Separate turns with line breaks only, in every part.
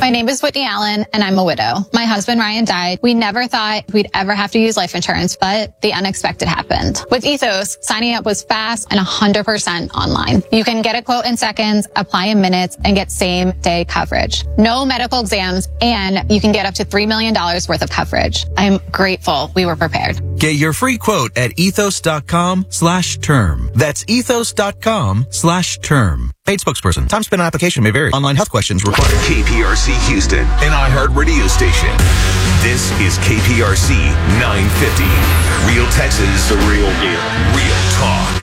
My name is Whitney Allen, and I'm a widow. My husband, Ryan, died. We never thought we'd ever have to use life insurance, but the unexpected happened. With Ethos, signing up was fast and 100% online. You can get a quote in seconds, apply in minutes, and get same-day coverage. No medical exams, and you can get up to $3 million worth of coverage. I'm grateful we were prepared.
Get your free quote at ethos.com/term. That's ethos.com/term. Paid spokesperson. Time spent on application may vary. Online health questions required.
KPRC Houston, an iHeart radio station. This is KPRC 950. Real Texas, the real deal. Real talk.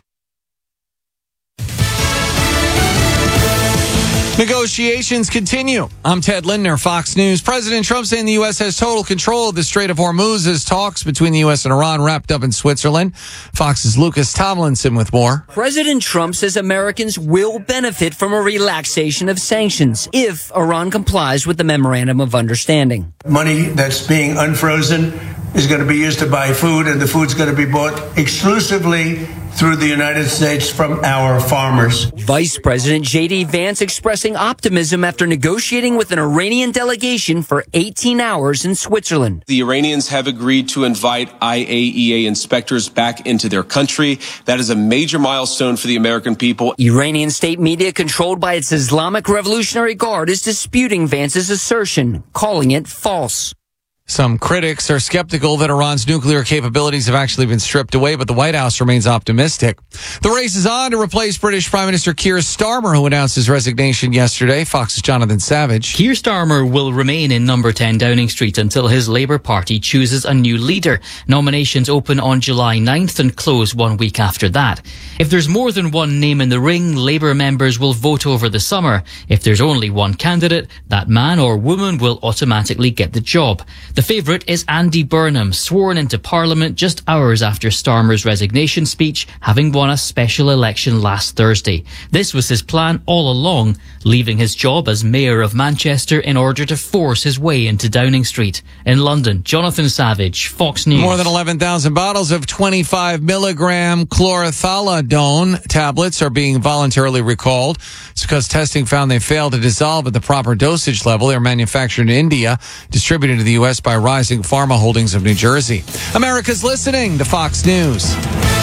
Negotiations continue. I'm Ted Lindner, Fox News. President Trump saying the U.S. has total control of the Strait of Hormuz as talks between the U.S. and Iran wrapped up in Switzerland. Fox's Lucas Tomlinson with more.
President Trump says Americans will benefit from a relaxation of sanctions if Iran complies with the Memorandum of Understanding.
Money that's being unfrozen is going to be used to buy food, and the food's going to be bought exclusively through the United States from our farmers.
Vice President J.D. Vance expressing optimism after negotiating with an Iranian delegation for 18 hours in Switzerland.
The Iranians have agreed to invite IAEA inspectors back into their country. That is a major milestone for the American people.
Iranian state media controlled by its Islamic Revolutionary Guard is disputing Vance's assertion, calling it false.
Some critics are skeptical that Iran's nuclear capabilities have actually been stripped away, but the White House remains optimistic. The race is on to replace British Prime Minister Keir Starmer, who announced his resignation yesterday. Fox's Jonathan Savage.
Keir Starmer will remain in number 10 Downing Street until his Labour Party chooses a new leader. Nominations open on July 9th and close 1 week after that. If there's more than one name in the ring, Labour members will vote over the summer. If there's only one candidate, that man or woman will automatically get the job. The favourite is Andy Burnham, sworn into Parliament just hours after Starmer's resignation speech, having won a special election last Thursday. This was his plan all along, leaving his job as Mayor of Manchester in order to force his way into Downing Street. In London, Jonathan Savage, Fox News.
More than 11,000 bottles of 25 milligram chlorothalidone tablets are being voluntarily recalled. It's because testing found they failed to dissolve at the proper dosage level. They're manufactured in India, distributed to the U.S. by Rising Pharma Holdings of New Jersey. America's listening to Fox News.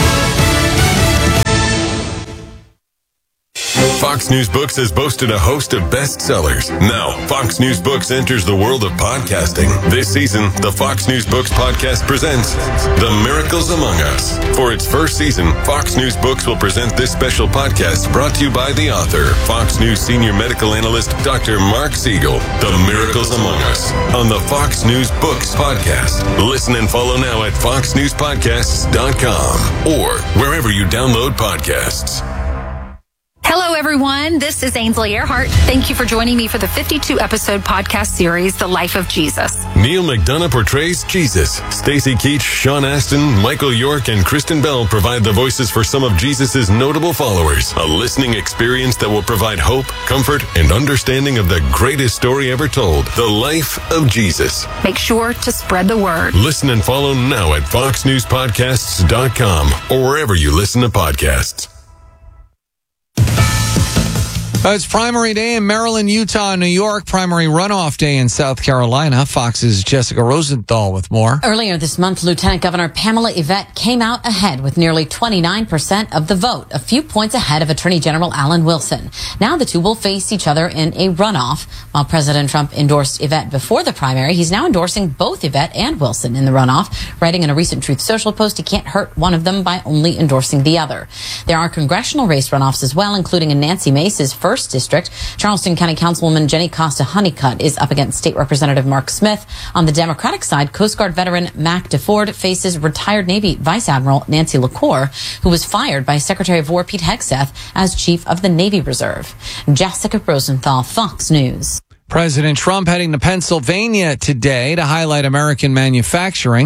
Fox News Books has boasted a host of bestsellers. Now, Fox News Books enters the world of podcasting. This season, the Fox News Books podcast presents The Miracles Among Us. For its first season, Fox News Books will present this special podcast brought to you by the author, Fox News senior medical analyst, Dr. Mark Siegel. The Miracles Among Us on the Fox News Books podcast. Listen and follow now at foxnewspodcasts.com or wherever you download podcasts.
Hello, everyone. This is Ainsley Earhart. Thank you for joining me for the 52-episode podcast series, The Life of Jesus.
Neil McDonough portrays Jesus. Stacey Keach, Sean Astin, Michael York, and Kristen Bell provide the voices for some of Jesus' notable followers. A listening experience that will provide hope, comfort, and understanding of the greatest story ever told, The Life of Jesus.
Make sure to spread the word.
Listen and follow now at foxnewspodcasts.com or wherever you listen to podcasts.
It's primary day in Maryland, Utah, New York, primary runoff day in South Carolina. Fox's Jessica Rosenthal with more.
Earlier this month, Lieutenant Governor Pamela Yvette came out ahead with nearly 29% of the vote, a few points ahead of Attorney General Alan Wilson. Now the two will face each other in a runoff. While President Trump endorsed Yvette before the primary, he's now endorsing both Yvette and Wilson in the runoff, writing in a recent Truth Social post he can't hurt one of them by only endorsing the other. There are congressional race runoffs as well, including in Nancy Mace's first district. Charleston County Councilwoman Jenny Costa Honeycutt is up against State Representative Mark Smith. On the Democratic side, Coast Guard veteran Mac DeFord faces retired Navy Vice Admiral Nancy LaCour, who was fired by Secretary of War Pete Hegseth as Chief of the Navy Reserve. Jessica Rosenthal, Fox News.
President Trump heading to Pennsylvania today to highlight American manufacturing.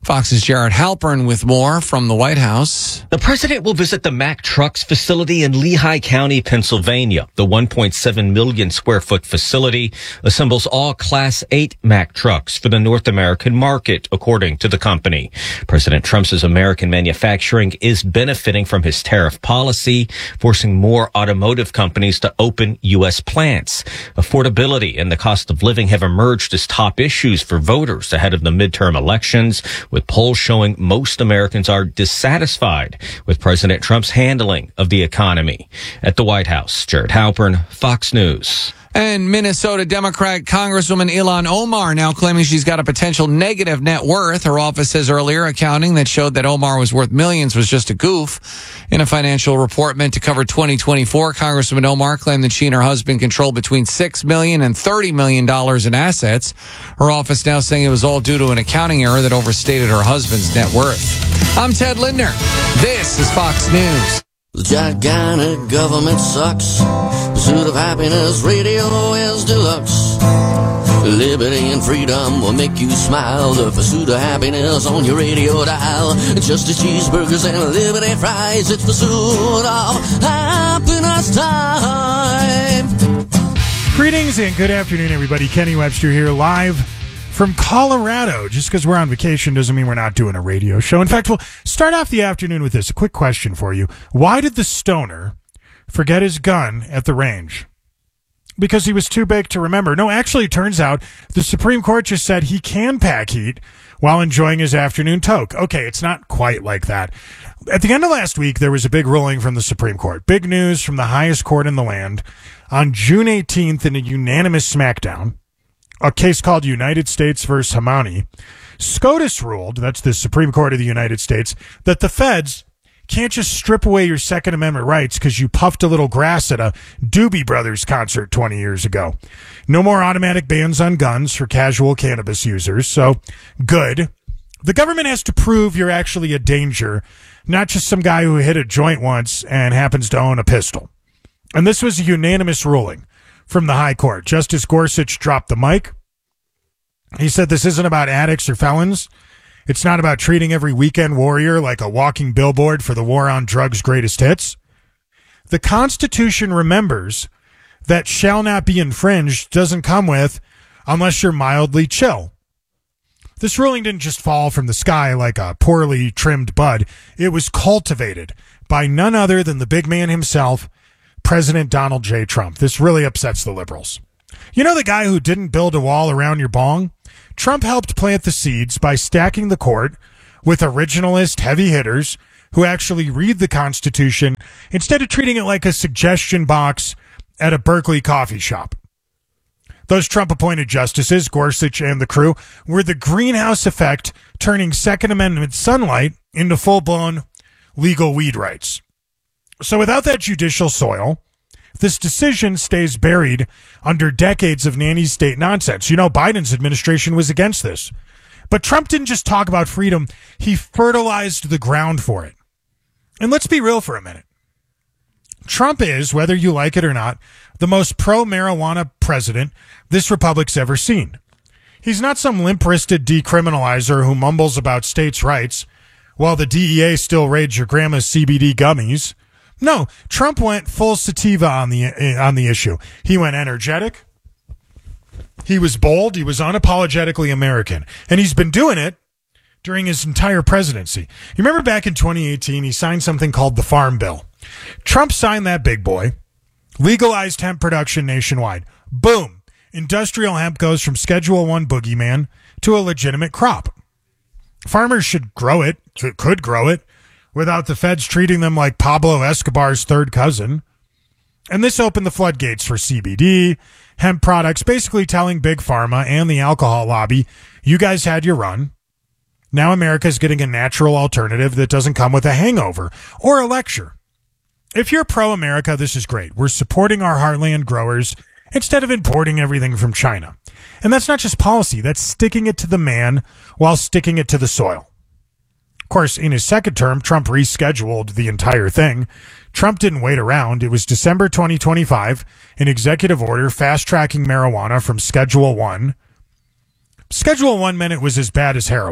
Fox's Jared Halpern with more from the White House.
The president will visit the Mack Trucks facility in Lehigh County, Pennsylvania. The 1.7 million square foot facility assembles all Class 8 Mack trucks for the North American market, according to the company. President Trump's American manufacturing is benefiting from his tariff policy, forcing more automotive companies to open U.S. plants. Affordability and the cost of living have emerged as top issues for voters ahead of the midterm elections, with polls showing most Americans are dissatisfied with President Trump's handling of the economy. At the White House, Jared Halpern, Fox News.
And Minnesota Democrat Congresswoman Ilhan Omar now claiming she's got a potential negative net worth. Her office says earlier accounting that showed that Omar was worth millions was just a goof. In a financial report meant to cover 2024, Congresswoman Omar claimed that she and her husband controlled between $6 million and $30 million in assets. Her office now saying it was all due to an accounting error that overstated her husband's net worth. I'm Ted Lindner. This is Fox News.
The gigantic government sucks. Pursuit of happiness radio is deluxe. Liberty and freedom will make you smile. The pursuit of happiness on your radio dial. Just as cheeseburgers and liberty fries, it's pursuit of happiness time.
Greetings and good afternoon, everybody. Kenny Webster here, live from Colorado. Just because we're on vacation doesn't mean we're not doing a radio show. In fact, we'll start off the afternoon with this. A quick question for you. Why did the stoner forget his gun at the range? Because he was too big to remember. No, actually, it turns out the Supreme Court just said he can pack heat while enjoying his afternoon toke. Okay, it's not quite like that. At the end of last week, there was a big ruling from the Supreme Court. Big news from the highest court in the land. On June 18th, in a unanimous smackdown, a case called United States versus Hamani, SCOTUS ruled, that's the Supreme Court of the United States, that the feds can't just strip away your Second Amendment rights because you puffed a little grass at a Doobie Brothers concert 20 years ago. No more automatic bans on guns for casual cannabis users, so good. The government has to prove you're actually a danger, not just some guy who hit a joint once and happens to own a pistol. And this was a unanimous ruling from the High Court. Justice Gorsuch dropped the mic. He said this isn't about addicts or felons. It's not about treating every weekend warrior like a walking billboard for the war on drugs greatest hits. The Constitution remembers that shall not be infringed doesn't come with unless you're mildly chill. This ruling didn't just fall from the sky like a poorly trimmed bud. It was cultivated by none other than the big man himself, President Donald J. Trump. This really upsets the liberals. You know the guy who didn't build a wall around your bong? Trump helped plant the seeds by stacking the court with originalist heavy hitters who actually read the Constitution instead of treating it like a suggestion box at a Berkeley coffee shop. Those Trump-appointed justices, Gorsuch and the crew, were the greenhouse effect, turning Second Amendment sunlight into full-blown legal weed rights. So without that judicial soil, this decision stays buried under decades of nanny state nonsense. You know, Biden's administration was against this. But Trump didn't just talk about freedom, he fertilized the ground for it. And let's be real for a minute. Trump is, whether you like it or not, the most pro-marijuana president this republic's ever seen. He's not some limp-wristed decriminalizer who mumbles about states' rights while the DEA still raids your grandma's CBD gummies. No, Trump went full sativa on the issue. He went energetic. He was bold. He was unapologetically American. And he's been doing it during his entire presidency. You remember back in 2018, he signed something called the Farm Bill. Trump signed that big boy, legalized hemp production nationwide. Boom. Industrial hemp goes from Schedule I boogeyman to a legitimate crop. Farmers should grow it, could grow it, without the feds treating them like Pablo Escobar's third cousin. And this opened the floodgates for CBD, hemp products, basically telling Big Pharma and the alcohol lobby, you guys had your run. Now America's getting a natural alternative that doesn't come with a hangover or a lecture. If you're pro-America, this is great. We're supporting our heartland growers instead of importing everything from China. And that's not just policy. That's sticking it to the man while sticking it to the soil. Of course, in his second term, Trump rescheduled the entire thing. Trump didn't wait around. It was December 2025, an executive order fast-tracking marijuana from Schedule I. Schedule I meant it was as bad as heroin.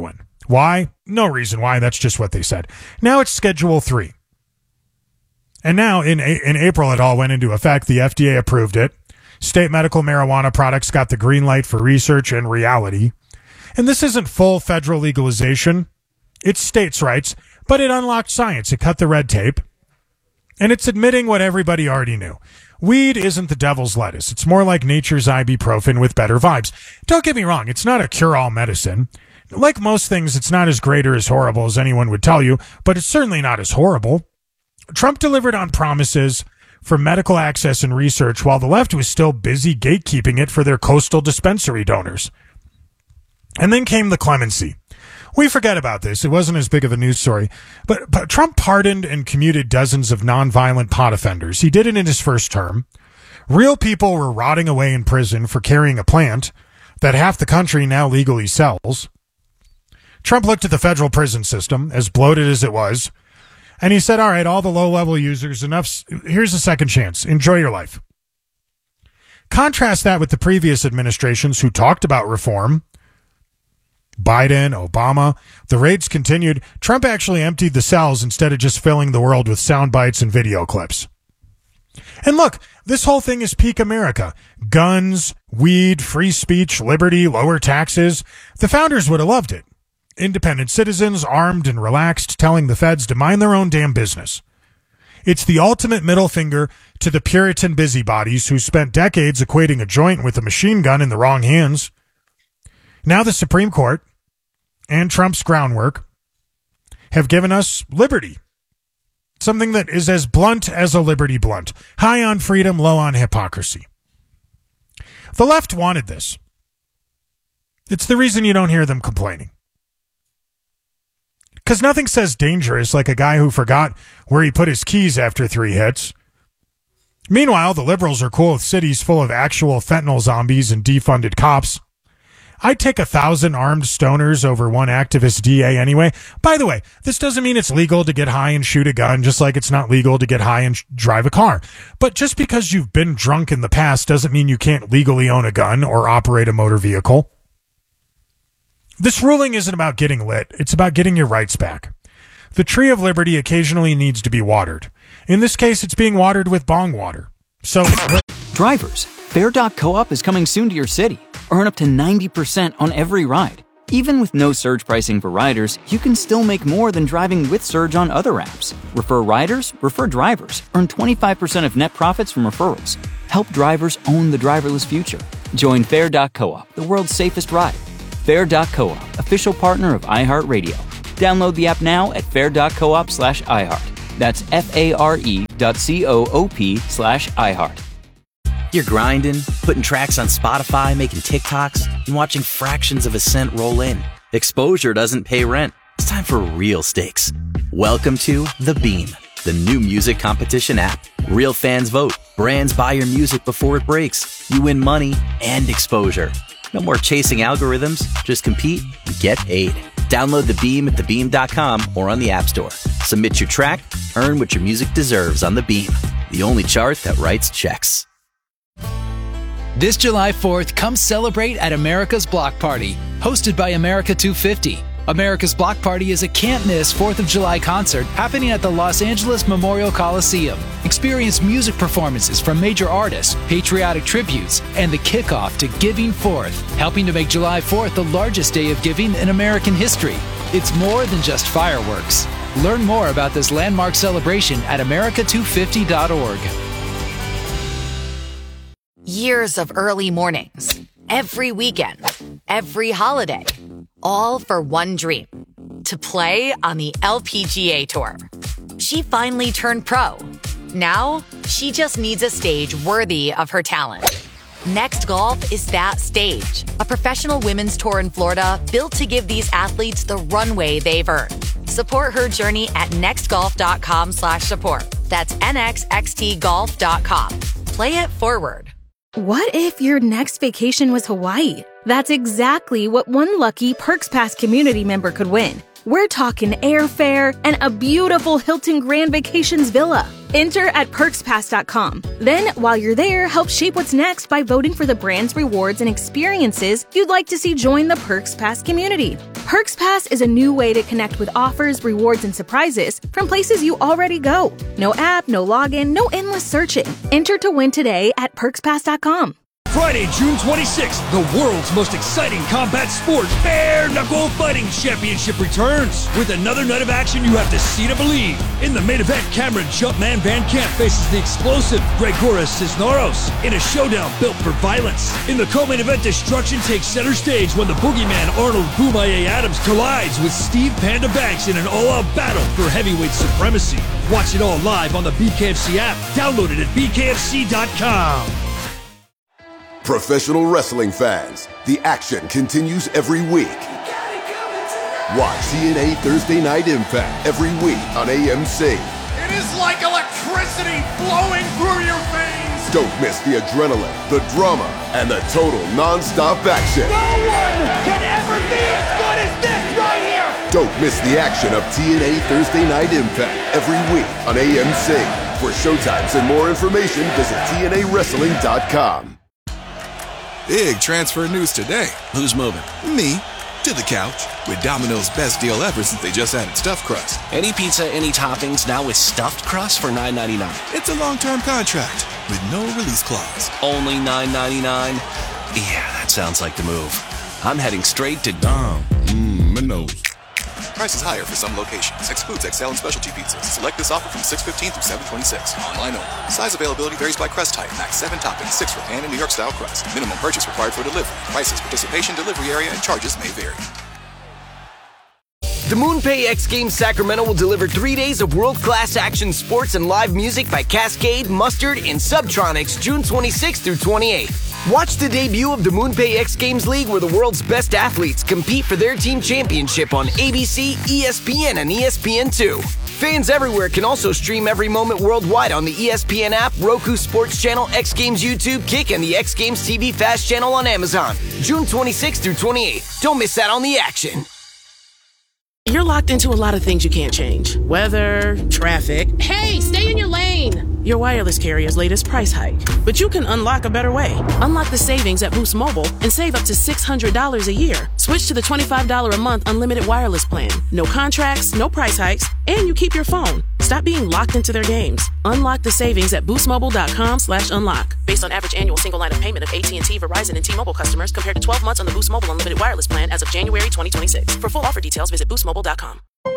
Why? No reason why. That's just what they said. Now it's Schedule 3. And now in April, it all went into effect. The FDA approved it. State medical marijuana products got the green light for research and reality. And this isn't full federal legalization. It's states' rights, but it unlocked science. It cut the red tape. And it's admitting what everybody already knew. Weed isn't the devil's lettuce. It's more like nature's ibuprofen with better vibes. Don't get me wrong. It's not a cure-all medicine. Like most things, it's not as great or as horrible as anyone would tell you, but it's certainly not as horrible. Trump delivered on promises for medical access and research while the left was still busy gatekeeping it for their coastal dispensary donors. And then came the clemency. We forget about this. It wasn't as big of a news story. But Trump pardoned and commuted dozens of nonviolent pot offenders. He did it in his first term. Real people were rotting away in prison for carrying a plant that half the country now legally sells. Trump looked at the federal prison system, as bloated as it was, and he said, all right, all the low-level users, here's a second chance. Enjoy your life. Contrast that with the previous administrations who talked about reform. Biden, Obama, the raids continued. Trump actually emptied the cells instead of just filling the world with sound bites and video clips. And look, this whole thing is peak America. Guns, weed, free speech, liberty, lower taxes. The founders would have loved it. Independent citizens, armed and relaxed, telling the feds to mind their own damn business. It's the ultimate middle finger to the Puritan busybodies who spent decades equating a joint with a machine gun in the wrong hands. Now the Supreme Court and Trump's groundwork have given us liberty. Something that is as blunt as a liberty blunt. High on freedom, low on hypocrisy. The left wanted this. It's the reason you don't hear them complaining. Because nothing says dangerous like a guy who forgot where he put his keys after 3 hits. Meanwhile, the liberals are cool with cities full of actual fentanyl zombies and defunded cops. I'd take 1,000 armed stoners over one activist DA anyway. By the way, this doesn't mean it's legal to get high and shoot a gun, just like it's not legal to get high and drive a car. But just because you've been drunk in the past doesn't mean you can't legally own a gun or operate a motor vehicle. This ruling isn't about getting lit. It's about getting your rights back. The tree of liberty occasionally needs to be watered. In this case, it's being watered with bong water. So,
drivers, Fair.coop is coming soon to your city. Earn up to 90% on every ride. Even with no surge pricing for riders, you can still make more than driving with Surge on other apps. Refer riders, refer drivers. Earn 25% of net profits from referrals. Help drivers own the driverless future. Join Fair.coop, the world's safest ride. Fair.coop, official partner of iHeartRadio. Download the app now at fair.coop/iHeart. That's FARE.coop/iHeart.
You're grinding, putting tracks on Spotify, making TikToks, and watching fractions of a cent roll in. Exposure doesn't pay rent. It's time for real stakes. Welcome to The Beam, the new music competition app. Real fans vote. Brands buy your music before it breaks. You win money and exposure. No more chasing algorithms. Just compete and get paid. Download The Beam at thebeam.com or on the App Store. Submit your track, earn what your music deserves on The Beam, the only chart that writes checks.
This July 4th, come celebrate at America's Block Party, hosted by America 250. America's Block Party is a can't-miss 4th of July concert happening at the Los Angeles Memorial Coliseum. Experience music performances from major artists, patriotic tributes, and the kickoff to Giving Fourth, helping to make July 4th the largest day of giving in American history. It's more than just fireworks. Learn more about this landmark celebration at america250.org.
Years of early mornings, every weekend, every holiday, all for one dream, to play on the LPGA Tour. She finally turned pro. Now, she just needs a stage worthy of her talent. Next Golf is that stage, a professional women's tour in Florida built to give these athletes the runway they've earned. Support her journey at nextgolf.com/support. That's nxxtgolf.com. Play it forward.
What if your next vacation was Hawaii? That's exactly what one lucky Perks Pass community member could win. We're talking airfare and a beautiful Hilton Grand Vacations villa. Enter at perkspass.com. Then, while you're there, help shape what's next by voting for the brands, rewards, and experiences you'd like to see join the Perks Pass community. Perks Pass is a new way to connect with offers, rewards, and surprises from places you already go. No app, no login, no endless searching. Enter to win today at perkspass.com.
Friday, June 26th, the world's most exciting combat sport, Bare Knuckle Fighting Championship returns. With another night of action you have to see to believe. In the main event, Cameron Jumpman Van Camp faces the explosive Gregoras Cisneros in a showdown built for violence. In the co-main event, destruction takes center stage when the boogeyman Arnold Boomaye Adams collides with Steve Panda Banks in an all-out battle for heavyweight supremacy. Watch it all live on the BKFC app. Download it at bkfc.com.
Professional wrestling fans, the action continues every week. Watch TNA Thursday Night Impact every week on AMC.
It is like electricity flowing through your veins.
Don't miss the adrenaline, the drama, and the total non-stop action.
No one can ever be as good as this right here.
Don't miss the action of TNA Thursday Night Impact every week on AMC. For showtimes and more information, visit TNAWrestling.com.
Big transfer news today.
Who's moving?
Me. To the couch. With Domino's best deal ever since they just added stuffed crust.
Any pizza, any toppings, now with stuffed crust for $9.99.
It's a long-term contract with no release clause.
Only $9.99? Yeah, that sounds like the move. I'm heading straight to Dom.
Domino's. Prices higher for some locations. Excludes XL and specialty pizzas. Select this offer from 6/15 through 7/26. Online only. Size availability varies by crust type. Max 7 toppings, 6 for pan and New York style crust. Minimum purchase required for delivery. Prices, participation, delivery area, and charges may vary.
The MoonPay X Games Sacramento will deliver 3 days of world-class action sports and live music by Cascade, Mustard, and Subtronics June 26th through 28th. Watch the debut of the MoonPay X Games League where the world's best athletes compete for their team championship on ABC, ESPN, and ESPN2. Fans everywhere can also stream every moment worldwide on the ESPN app, Roku Sports Channel, X Games YouTube, Kick, and the X Games TV Fast Channel on Amazon. June 26th through 28th. Don't miss out on the action.
You're locked into a lot of things you can't change. Weather, traffic. Hey, stay in your lane! Your wireless carrier's latest price hike. But you can unlock a better way. Unlock the savings at Boost Mobile and save up to $600 a year. Switch to the $25 a month unlimited wireless plan. No contracts, no price hikes, and you keep your phone. Stop being locked into their games. Unlock the savings at boostmobile.com/unlock. Based on average annual single line of payment of AT&T, Verizon, and T-Mobile customers compared to 12 months on the Boost Mobile unlimited wireless plan as of January 2026. For full offer details, visit boostmobile.com.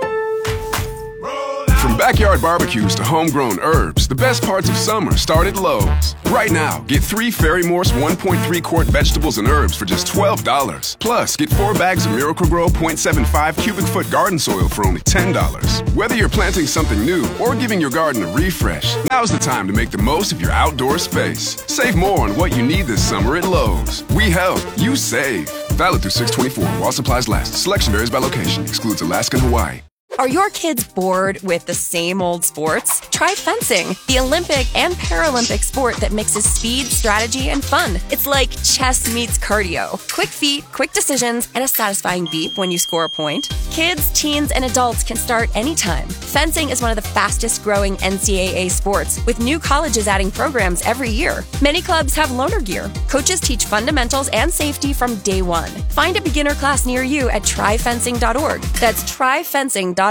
From backyard barbecues to homegrown herbs, the best parts of summer start at Lowe's. Right now, get 3 Ferry Morse 1.3 quart vegetables and herbs for just $12. Plus, get 4 bags of Miracle-Gro 0.75 cubic foot garden soil for only $10. Whether you're planting something new or giving your garden a refresh, now's the time to make the most of your outdoor space. Save more on what you need this summer at Lowe's. We help, you save. Valid through 6/24 while supplies last. Selection varies by location. Excludes Alaska and Hawaii.
Are your kids bored with the same old sports? Try fencing, the Olympic and Paralympic sport that mixes speed, strategy, and fun. It's like chess meets cardio. Quick feet, quick decisions, and a satisfying beep when you score a point. Kids, teens, and adults can start anytime. Fencing is one of the fastest growing NCAA sports, with new colleges adding programs every year. Many clubs have loaner gear. Coaches teach fundamentals and safety from day one. Find a beginner class near you at tryfencing.org. That's tryfencing.org.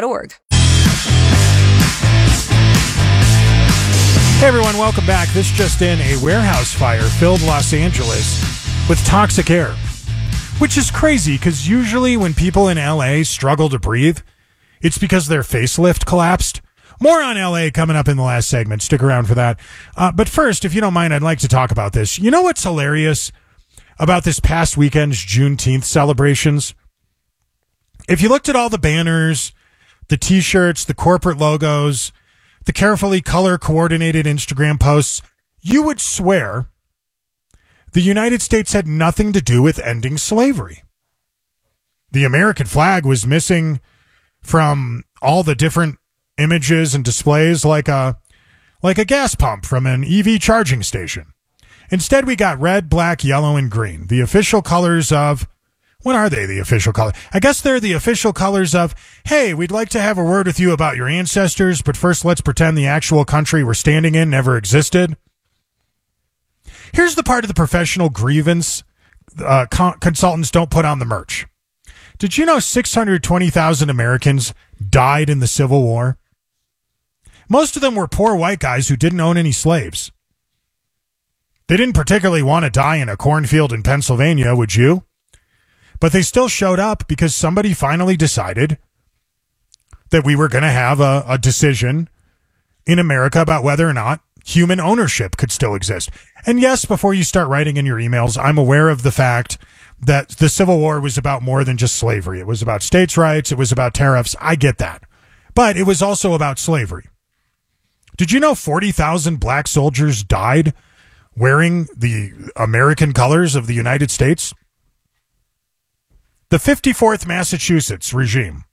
Hey everyone, welcome back. This just in, a warehouse fire filled Los Angeles with toxic air, which is crazy because usually when people in LA struggle to breathe, it's because their facelift collapsed. More on LA coming up in the last segment. Stick around for that. But first, if you don't mind, I'd like to talk about this. You know what's hilarious about this past weekend's Juneteenth celebrations? If you looked at all the banners, the t-shirts, the corporate logos, the carefully color-coordinated Instagram posts, you would swear the United States had nothing to do with ending slavery. The American flag was missing from all the different images and displays like a gas pump from an EV charging station. Instead, we got red, black, yellow, and green, the official colors of... What are they, the official colors? I guess they're the official colors of, hey, we'd like to have a word with you about your ancestors, but first let's pretend the actual country we're standing in never existed. Here's the part of the professional grievance consultants don't put on the merch. Did you know 620,000 Americans died in the Civil War? Most of them were poor white guys who didn't own any slaves. They didn't particularly want to die in a cornfield in Pennsylvania, would you? But they still showed up because somebody finally decided that we were going to have a decision in America about whether or not human ownership could still exist. And yes, before you start writing in your emails, I'm aware of the fact that the Civil War was about more than just slavery. It was about states' rights. It was about tariffs. I get that. But it was also about slavery. Did you know 40,000 black soldiers died wearing the American colors of the United States? The 54th Massachusetts regime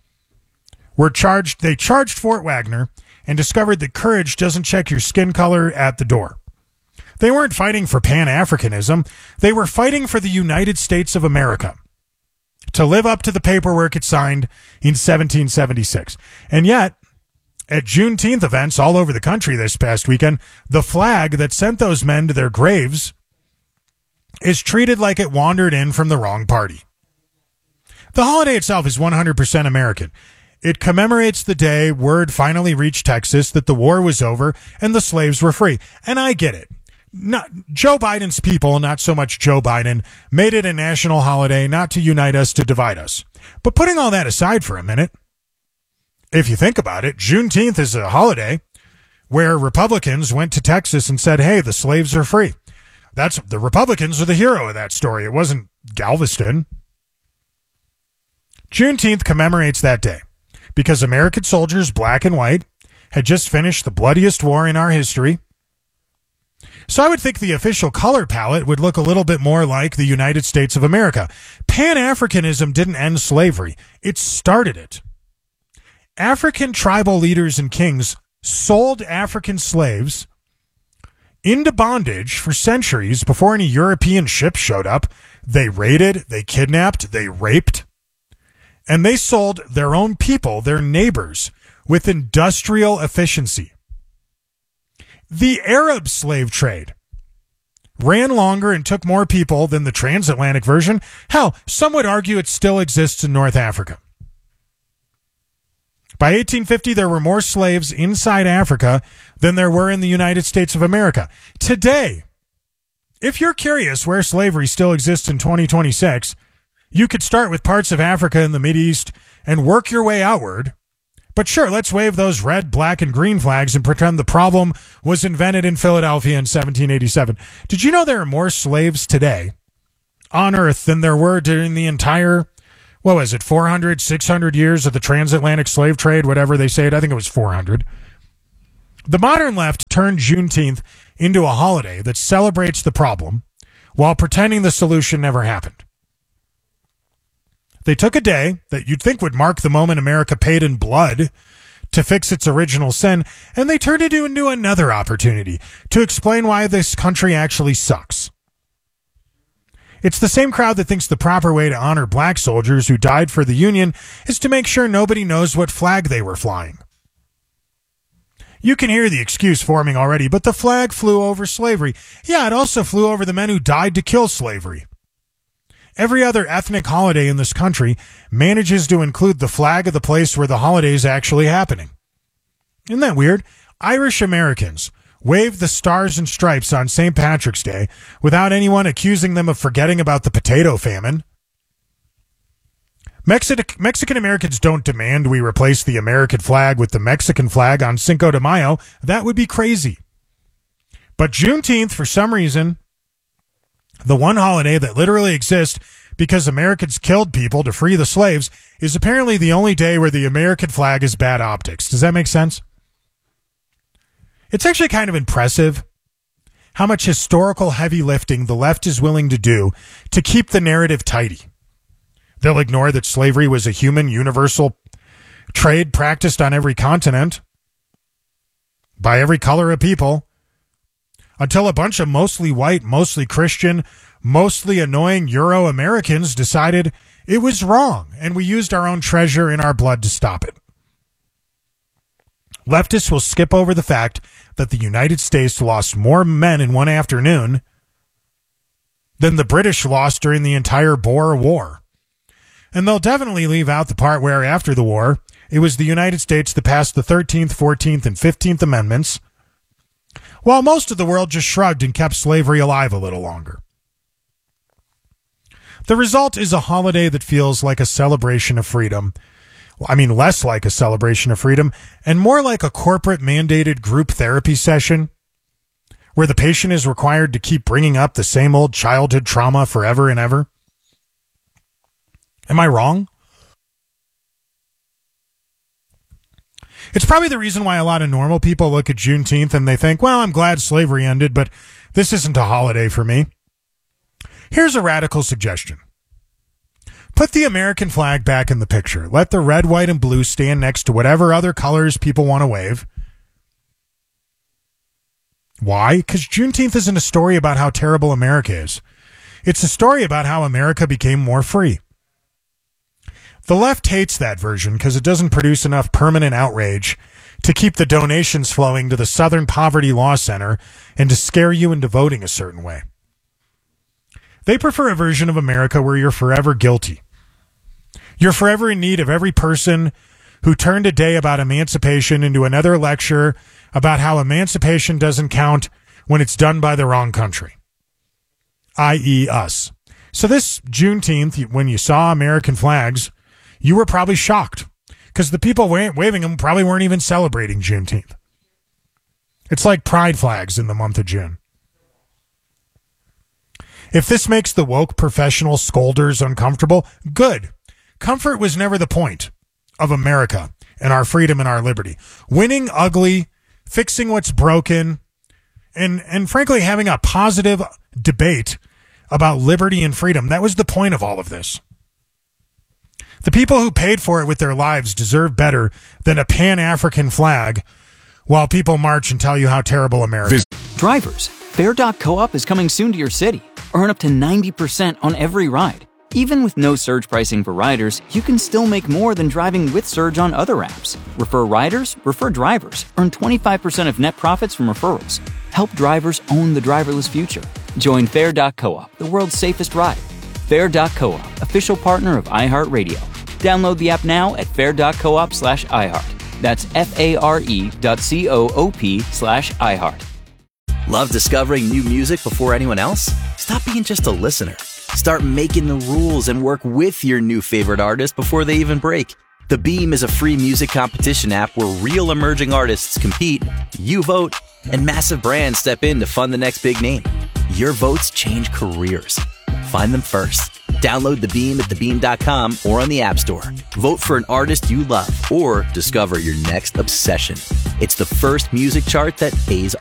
they charged Fort Wagner and discovered that courage doesn't check your skin color at the door. They weren't fighting for Pan-Africanism. They were fighting for the United States of America to live up to the paperwork it signed in 1776. And yet, at Juneteenth events all over the country this past weekend, the flag that sent those men to their graves is treated like it wandered in from the wrong party. The holiday itself is 100% American. It commemorates the day word finally reached Texas that the war was over and the slaves were free. And I get it. Joe Biden's people, not so much Joe Biden, made it a national holiday not to unite us, to divide us. But putting all that aside for a minute, if you think about it, Juneteenth is a holiday where Republicans went to Texas and said, hey, the slaves are free. The Republicans are the hero of that story. It wasn't Galveston. Juneteenth commemorates that day because American soldiers, black and white, had just finished the bloodiest war in our history. So I would think the official color palette would look a little bit more like the United States of America. Pan-Africanism didn't end slavery. It started it. African tribal leaders and kings sold African slaves into bondage for centuries before any European ships showed up. They raided, they kidnapped, they raped, and they sold their own people, their neighbors, with industrial efficiency. The Arab slave trade ran longer and took more people than the transatlantic version. Hell, some would argue it still exists in North Africa. By 1850, there were more slaves inside Africa than there were in the United States of America. Today, if you're curious where slavery still exists in 2026, you could start with parts of Africa and the Mideast and work your way outward. But sure, let's wave those red, black, and green flags and pretend the problem was invented in Philadelphia in 1787. Did you know there are more slaves today on Earth than there were during the entire, 400, 600 years of the transatlantic slave trade, whatever they say it? I think it was 400. The modern left turned Juneteenth into a holiday that celebrates the problem while pretending the solution never happened. They took a day that you'd think would mark the moment America paid in blood to fix its original sin, and they turned it into another opportunity to explain why this country actually sucks. It's the same crowd that thinks the proper way to honor black soldiers who died for the Union is to make sure nobody knows what flag they were flying. You can hear the excuse forming already, but the flag flew over slavery. Yeah, it also flew over the men who died to kill slavery. Every other ethnic holiday in this country manages to include the flag of the place where the holiday is actually happening. Isn't that weird? Irish Americans wave the stars and stripes on St. Patrick's Day without anyone accusing them of forgetting about the potato famine. Mexican Americans don't demand we replace the American flag with the Mexican flag on Cinco de Mayo. That would be crazy. But Juneteenth, for some reason, the one holiday that literally exists because Americans killed people to free the slaves, is apparently the only day where the American flag is bad optics. Does that make sense? It's actually kind of impressive how much historical heavy lifting the left is willing to do to keep the narrative tidy. They'll ignore that slavery was a human, universal trade practiced on every continent by every color of people, until a bunch of mostly white, mostly Christian, mostly annoying Euro-Americans decided it was wrong, and we used our own treasure in our blood to stop it. Leftists will skip over the fact that the United States lost more men in one afternoon than the British lost during the entire Boer War. And they'll definitely leave out the part where, after the war, it was the United States that passed the 13th, 14th, and 15th Amendments, while most of the world just shrugged and kept slavery alive a little longer. The result is a holiday that feels like a celebration of freedom. I mean, less like a celebration of freedom and more like a corporate mandated group therapy session where the patient is required to keep bringing up the same old childhood trauma forever and ever. Am I wrong? It's probably the reason why a lot of normal people look at Juneteenth and they think, well, I'm glad slavery ended, but this isn't a holiday for me. Here's a radical suggestion. Put the American flag back in the picture. Let the red, white, and blue stand next to whatever other colors people want to wave. Why? Because Juneteenth isn't a story about how terrible America is. It's a story about how America became more free. The left hates that version because it doesn't produce enough permanent outrage to keep the donations flowing to the Southern Poverty Law Center and to scare you into voting a certain way. They prefer a version of America where you're forever guilty. You're forever in need of every person who turned a day about emancipation into another lecture about how emancipation doesn't count when it's done by the wrong country, i.e. us. So this Juneteenth, when you saw American flags, you were probably shocked because the people waving them probably weren't even celebrating Juneteenth. It's like pride flags in the month of June. If this makes the woke professional scolders uncomfortable, good. Comfort was never the point of America and our freedom and our liberty. Winning ugly, fixing what's broken, and frankly having a positive debate about liberty and freedom, that was the point of all of this. The people who paid for it with their lives deserve better than a Pan-African flag while people march and tell you how terrible America is.
Drivers, Fair.coop is coming soon to your city. Earn up to 90% on every ride. Even with no surge pricing for riders, you can still make more than driving with Surge on other apps. Refer riders, refer drivers. Earn 25% of net profits from referrals. Help drivers own the driverless future. Join Fair.coop, the world's safest ride. Fair.coop, official partner of iHeartRadio. Download the app now at fair.coop/iHeart. That's FARE.coop/iHeart.
Love discovering new music before anyone else? Stop being just a listener. Start making the rules and work with your new favorite artist before they even break. The Beam is a free music competition app where real emerging artists compete, you vote, and massive brands step in to fund the next big name. Your votes change careers. Find them first. Download The Beam at thebeam.com or on the App Store. Vote for an artist you love or discover your next obsession. It's the first music chart that pays